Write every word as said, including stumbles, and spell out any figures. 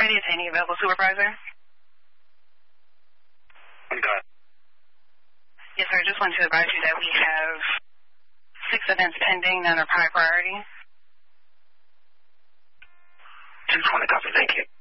ninety is any available supervisor? Okay. Yes, sir. Just wanted to advise you that we have six events pending that are high priority. two twenty, copy. Thank you.